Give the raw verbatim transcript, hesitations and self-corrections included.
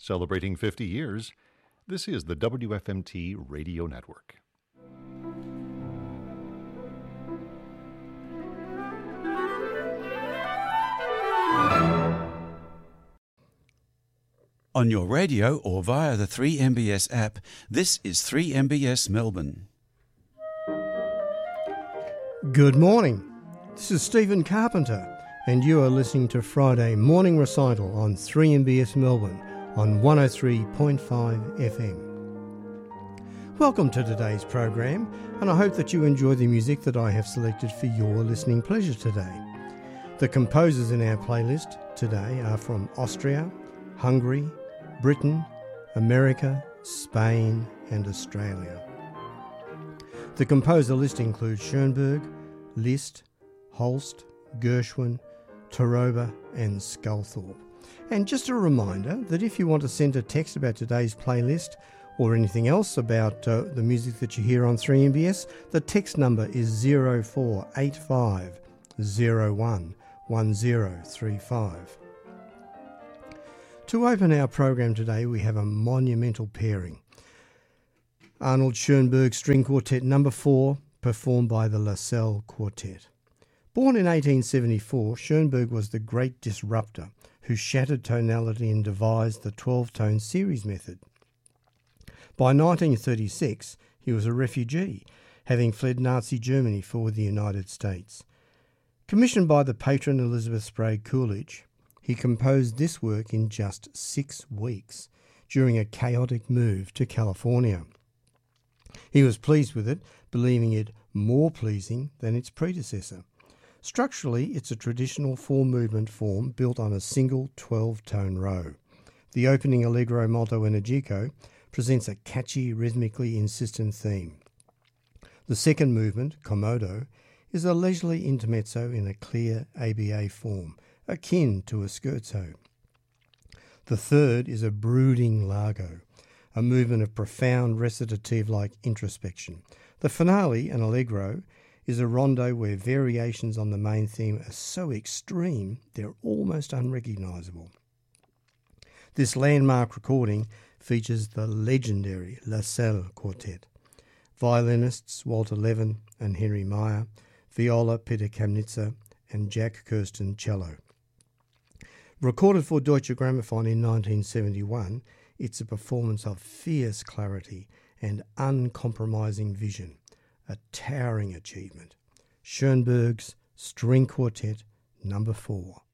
Celebrating fifty years, this is the W F M T Radio Network. On your radio or via the three M B S app, this is three M B S Melbourne. Good morning. This is Stephen Carpenter, and you are listening to Friday Morning Recital on three M B S Melbourne on one oh three point five F M. Welcome to today's program, and I hope that you enjoy the music that I have selected for your listening pleasure today. The composers in our playlist today are from Austria, Hungary, Britain, America, Spain and Australia. The composer list includes Schoenberg, Liszt, Holst, Gershwin, Toroba and Sculthorpe. And just a reminder that if you want to send a text about today's playlist or anything else about uh, the music that you hear on three M B S, the text number is zero four eight five zero one one zero three five. To open our program today, we have a monumental pairing. Arnold Schoenberg String Quartet number four, performed by the Lascelles Quartet. Born in eighteen seventy-four, Schoenberg was the great disruptor who shattered tonality and devised the twelve-tone series method. By nineteen thirty-six, he was a refugee, having fled Nazi Germany for the United States. Commissioned by the patron Elizabeth Sprague Coolidge, he composed this work in just six weeks during a chaotic move to California. He was pleased with it, believing it more pleasing than its predecessor. Structurally, it's a traditional four-movement form built on a single twelve-tone row. The opening Allegro molto energico presents a catchy, rhythmically insistent theme. The second movement, Comodo, is a leisurely intermezzo in a clear A B A form, akin to a scherzo. The third is a brooding largo, a movement of profound recitative-like introspection. The finale, an allegro, is a rondo where variations on the main theme are so extreme they're almost unrecognisable. This landmark recording features the legendary Lascelles Quartet, violinists Walter Levin and Henry Meyer, viola Peter Kamnitzer and Jack Kirsten cello. Recorded for Deutsche Grammophon in nineteen seventy-one, it's a performance of fierce clarity and uncompromising vision, a towering achievement. Schoenberg's String Quartet number four.